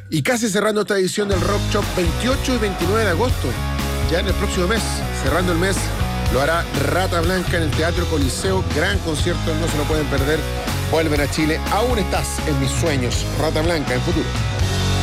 Y casi cerrando esta edición del Rock Shop, 28 y 29 de agosto, ya en el próximo mes, cerrando el mes, lo hará Rata Blanca en el Teatro Coliseo. Gran concierto, no se lo pueden perder. Vuelven a Chile. Aún estás en mis sueños. Rata Blanca en Futuro.